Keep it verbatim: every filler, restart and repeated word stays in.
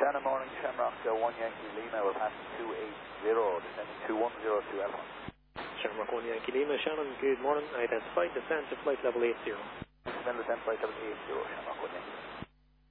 Shannon morning, Shamrock, uh, one Yankee Lima, we're passing two eight zero, descending two one zero to F one. Shamrock one Yankee Lima, Shannon, good morning. Identified descent to flight level eight zero. Descend descent flight level eight zero, Shamrock one Yankee.